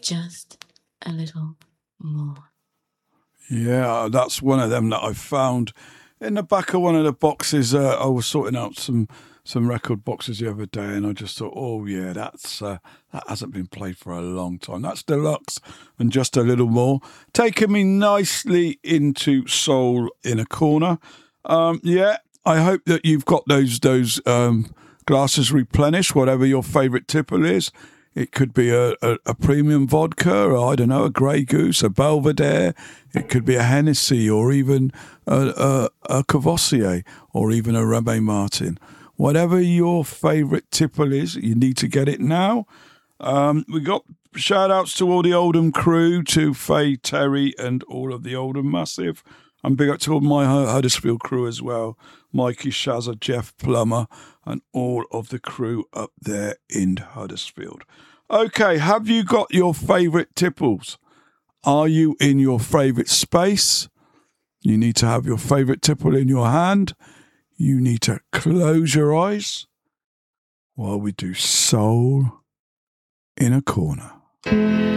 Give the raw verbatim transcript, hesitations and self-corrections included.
just a little more. Yeah, that's one of them that I found in the back of one of the boxes. Uh, I was sorting out some some record boxes the other day, and I just thought, oh yeah, that's uh, that hasn't been played for a long time. That's deluxe and just a little more, taking me nicely into Soul in a Corner. Um, yeah, I hope that you've got those those um, glasses replenished, whatever your favourite tipple is. It could be a, a, a premium vodka, or I don't know, a Grey Goose, a Belvedere. It could be a Hennessy, or even a, a, a Courvoisier, or even a Remy Martin. Whatever your favourite tipple is, you need to get it now. Um, we got shout outs to all the Oldham crew, to Faye, Terry, and all of the Oldham Massive. And big up to all my Huddersfield crew as well. Mikey, Shazza, Jeff Plummer, and all of the crew up there in Huddersfield. Okay, have you got your favourite tipples? Are you in your favourite space? You need to have your favourite tipple in your hand. You need to close your eyes while we do Soul in a Corner.